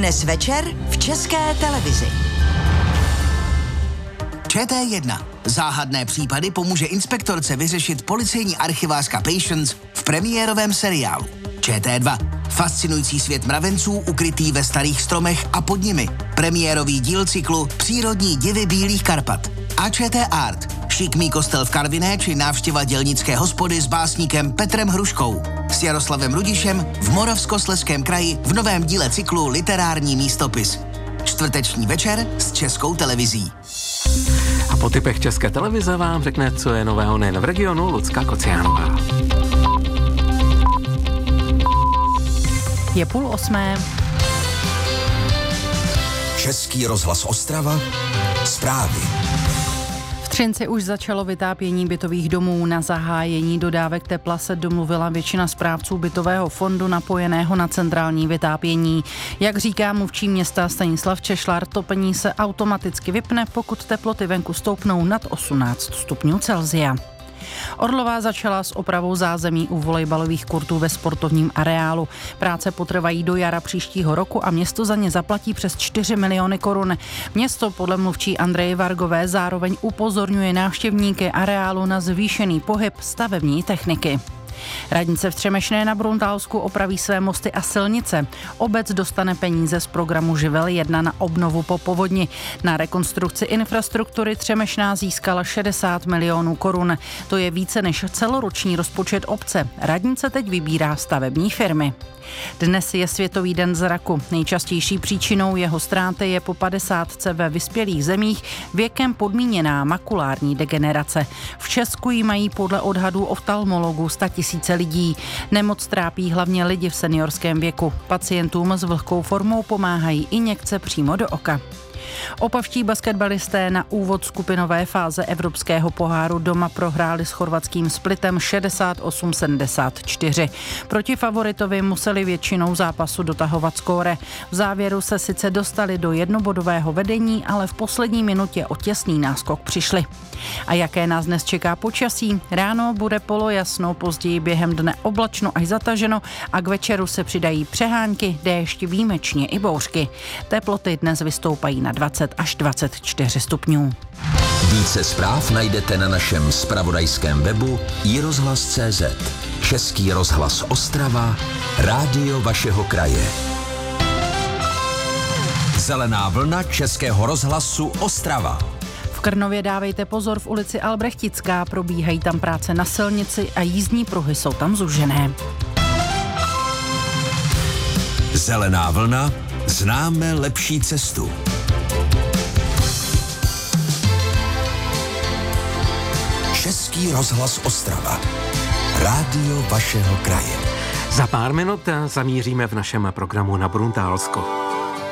Dnes večer v České televizi. ČT1. Záhadné případy pomůže inspektorce vyřešit policejní archivářka Patience v premiérovém seriálu. ČT2. Fascinující svět mravenců ukrytý ve starých stromech a pod nimi. Premiérový díl cyklu Přírodní divy Bílých Karpat. A ČT Art. Šikmý kostel v Karviné či návštěva dělnické hospody s básníkem Petrem Hruškou. S Jaroslavem Rudišem v Moravskoslezském kraji v novém díle cyklu Literární místopis. Čtvrteční večer s Českou televizí. A po tipech České televize vám řekne, co je nového nejen v regionu, Lucka Kociánová. Je 7:30. Český rozhlas Ostrava. Zprávy. V Třinci už začalo vytápění bytových domů. Na zahájení dodávek tepla se domluvila většina správců bytového fondu napojeného na centrální vytápění. Jak říká mluvčí města Stanislav Češlar, topení se automaticky vypne, pokud teploty venku stoupnou nad 18 stupňů Celsia. Orlová začala s opravou zázemí u volejbalových kurtů ve sportovním areálu. Práce potrvají do jara příštího roku a město za ně zaplatí přes 4 miliony korun. Město podle mluvčí Andreje Vargové zároveň upozorňuje návštěvníky areálu na zvýšený pohyb stavební techniky. Radnice v Třemešné na Bruntálsku opraví své mosty a silnice. Obec dostane peníze z programu Živel 1 na obnovu po povodni. Na rekonstrukci infrastruktury Třemešná získala 60 milionů korun. To je více než celoroční rozpočet obce. Radnice teď vybírá stavební firmy. Dnes je Světový den zraku. Nejčastější příčinou jeho ztráty je po 50 ve vyspělých zemích věkem podmíněná makulární degenerace. V Česku ji mají podle odhadů oftalmologů 100 000 lidí. Nemoc trápí hlavně lidi v seniorském věku. Pacientům s vlhkou formou pomáhají injekce přímo do oka. Opavští basketbalisté na úvod skupinové fáze Evropského poháru doma prohráli s chorvatským Splitem 68-74. Proti favoritovi museli většinou zápasu dotahovat skóre. V závěru se sice dostali do jednobodového vedení, ale v poslední minutě o těsný náskok přišli. A jaké nás dnes čeká počasí? Ráno bude polojasno, později během dne oblačno až zataženo a k večeru se přidají přehánky, déšť, výjimečně i bouřky. Teploty dnes vystoupají na 20 až 24 stupňů. Více zpráv najdete na našem zpravodajském webu iRozhlas.cz. Český rozhlas Ostrava, rádio vašeho kraje. Zelená vlna Českého rozhlasu Ostrava. V Krnově dávejte pozor, v ulici Albrechtická probíhají tam práce na silnici a jízdní pruhy jsou tam zužené. Zelená vlna, známe lepší cestu. Český rozhlas Ostrava. Rádio vašeho kraje. Za pár minut zamíříme v našem programu na Bruntálsko.